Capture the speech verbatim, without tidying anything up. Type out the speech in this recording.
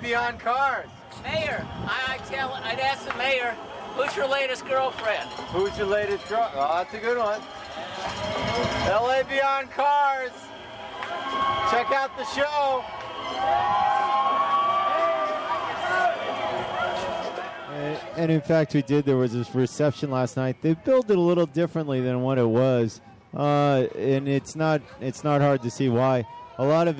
Beyond Cars. Mayor, I, I tell, I'd ask the mayor, who's your latest girlfriend? Who's your latest girl? Oh, that's a good one. L A Beyond Cars. Check out the show. And, and in fact, we did. There was this reception last night. They built it a little differently than what it was, uh, and it's not it's not hard to see why. A lot of